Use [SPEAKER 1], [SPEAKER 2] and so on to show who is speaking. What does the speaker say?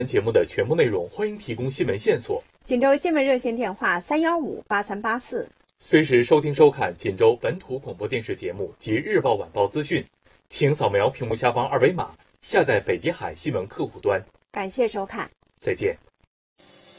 [SPEAKER 1] 本节目的全部内容，欢迎提供新闻线索。
[SPEAKER 2] 锦州新闻热线电话3158384，
[SPEAKER 1] 随时收听收看锦州本土广播电视节目及日报晚报资讯，请扫描屏幕下方二维码，下载北极海新闻客户端。
[SPEAKER 2] 感谢收看，
[SPEAKER 1] 再见。